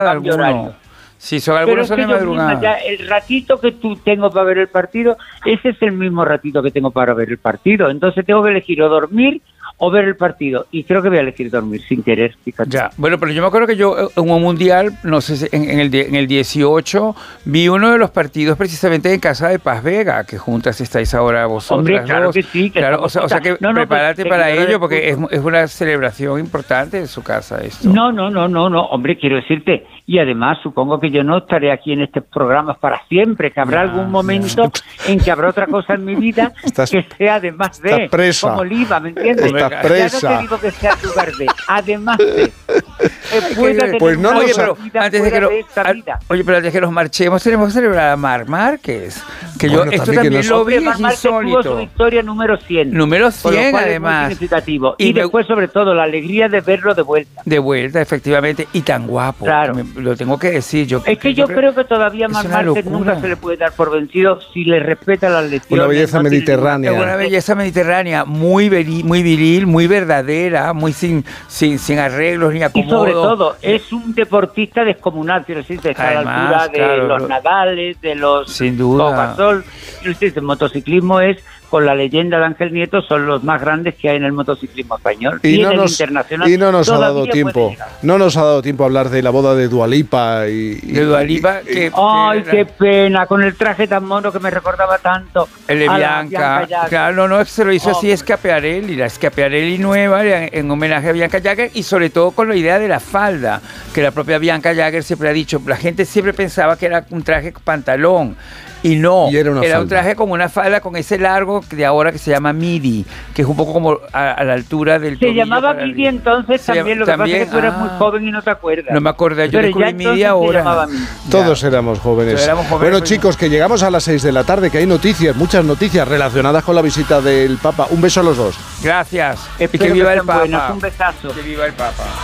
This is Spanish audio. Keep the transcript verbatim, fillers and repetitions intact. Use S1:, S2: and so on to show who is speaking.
S1: cambio horario.
S2: Sí, son algunos son de madrugada.
S1: Ya, el ratito que tú tengo para ver el partido, ese es el mismo ratito que tengo para ver el partido. Entonces tengo que elegir o dormir o ver el partido. Y creo que voy a elegir dormir sin querer, fíjate.
S2: Ya, bueno, pero yo me acuerdo que yo en un mundial, no sé, en, en, el, en el dieciocho, vi uno de los partidos precisamente en casa de Paz Vega, que juntas estáis ahora vosotras.
S1: Hombre, claro
S2: dos.
S1: que sí. Que
S2: claro, o, sea, o sea que no, no, prepárate pues, para ello, porque es, es una celebración importante en su casa esto.
S1: No, no, no, no, no, hombre, quiero decirte, y además supongo que yo no estaré aquí en estos programas para siempre, que habrá ya, algún momento ya. en que habrá otra cosa en mi vida estás, que sea además de,
S3: presa.
S1: como Oliva, ¿me entiendes?
S3: Estás presa.
S1: Ya no te digo que sea lugar de, además de. Eh,
S3: que, pues no,
S2: oye, pero antes de que lo, de a, oye, pero antes de que nos marchemos tenemos que celebrar a Marc Márquez, que bueno, yo esto también, también lo vi, es insólito.
S1: Tuvo su victoria número cien.
S2: Número cien, además.
S1: Significativo. Y, y después, me, sobre todo, la alegría de verlo de vuelta.
S2: De vuelta, efectivamente, y tan guapo.
S1: Claro.
S2: Me, lo tengo que decir. Yo,
S1: es que yo, yo creo que todavía Marc Márquez nunca se le puede dar por vencido si le respeta las lecciones.
S3: Una belleza no mediterránea.
S2: Una belleza mediterránea, muy viril, muy viril, muy verdadera, muy sin, sin, sin arreglos ni acomodos.
S1: Y sobre todo, es un deportista descomunal, quiero decir, está a la altura de claro, los Nadales, de los
S2: sin duda.
S1: Gasol. El motociclismo es, con la leyenda de Ángel Nieto, son los más grandes que hay en el motociclismo español.
S3: Y,
S1: y
S3: no
S1: en
S3: nos,
S1: el internacional.
S3: Y no nos ha dado tiempo. No nos ha dado tiempo a hablar de la boda de Dua Lipa y, y
S2: de Dua Lipa. Que,
S1: ay,
S2: que
S1: qué pena, con el traje tan mono que me recordaba tanto.
S2: El de Bianca. Bianca claro, no, no, se lo hizo oh, así Schiaparelli, la Schiaparelli nueva en, en homenaje a Bianca Jagger y sobre todo con la idea de la falda, que la propia Bianca Jagger siempre ha dicho. La gente siempre pensaba que era un traje pantalón. Y no,
S3: y era, una
S2: era
S3: falda.
S2: un traje como una falda con ese largo de ahora que se llama midi, que es un poco como a, a la altura del
S1: Se llamaba midi entonces
S2: se
S1: también, lo que
S2: también,
S1: pasa es que tú eras
S2: ah,
S1: muy joven y no te acuerdas.
S2: No me acuerdo, yo descubrí midi ahora.
S3: Todos éramos jóvenes.
S2: éramos jóvenes.
S3: Bueno,
S2: pues
S3: chicos, que llegamos a las seis de la tarde, que hay noticias, muchas noticias relacionadas con la visita del Papa. Un beso a los dos.
S2: Gracias.
S1: Espero
S2: y que viva
S1: que
S2: el Papa.
S1: Buenas. Un besazo.
S2: Que viva el Papa.